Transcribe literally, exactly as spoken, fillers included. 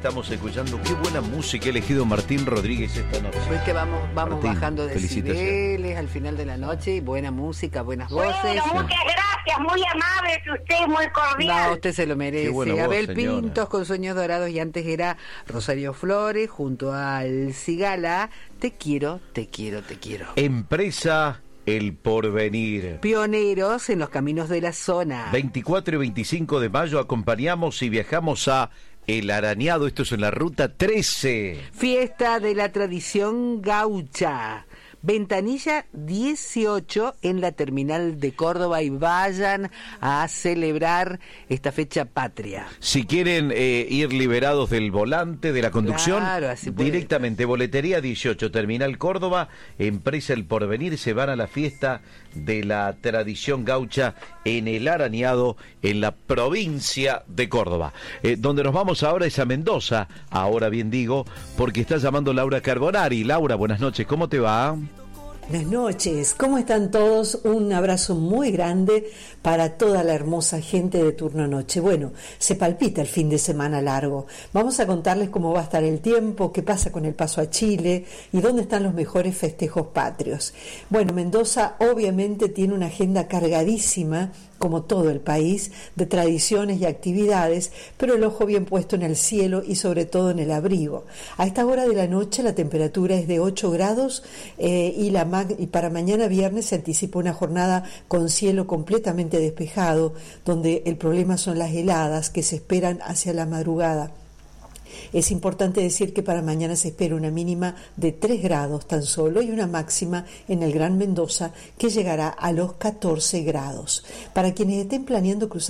estamos escuchando. Qué buena música ha elegido Martín Rodríguez esta noche. Pues que vamos, vamos Martín, bajando decibeles al final de la noche y buena música, buenas voces. Bueno, muchas gracias, muy amable usted, muy cordial. No, usted se lo merece. Voz, Abel señora. Pintos con Sueños Dorados y antes era Rosario Flores junto al Cigala. Te quiero, te quiero, te quiero. Empresa El Porvenir. Pioneros en los caminos de la zona. veinticuatro y veinticinco de mayo acompañamos y viajamos a El Arañado. Esto es en la ruta trece. Fiesta de la tradición gaucha. Ventanilla dieciocho en la terminal de Córdoba y vayan a celebrar esta fecha patria. Si quieren eh, ir liberados del volante, de la conducción, Claro, así puede. directamente, Boletería dieciocho, Terminal Córdoba, Empresa El Porvenir, se van a la fiesta de la tradición gaucha en El Arañado, en la provincia de Córdoba. Eh, donde nos vamos ahora es a Mendoza, ahora bien digo, porque está llamando Laura Carbonari. Laura, buenas noches, ¿cómo te va? Buenas noches, ¿cómo están todos? Un abrazo muy grande para toda la hermosa gente de Turno Noche. Bueno, se palpita el fin de semana largo. Vamos a contarles cómo va a estar el tiempo, qué pasa con el paso a Chile y dónde están los mejores festejos patrios. Bueno, Mendoza obviamente tiene una agenda cargadísima, como todo el país, de tradiciones y actividades, pero el ojo bien puesto en el cielo y sobre todo en el abrigo. A esta hora de la noche la temperatura es de ocho grados eh, y, la ma- y para mañana viernes se anticipa una jornada con cielo completamente despejado, donde el problema son las heladas que se esperan hacia la madrugada. Es importante decir que para mañana se espera una mínima de tres grados tan solo y una máxima en el Gran Mendoza que llegará a los catorce grados. Para quienes estén planeando cruzar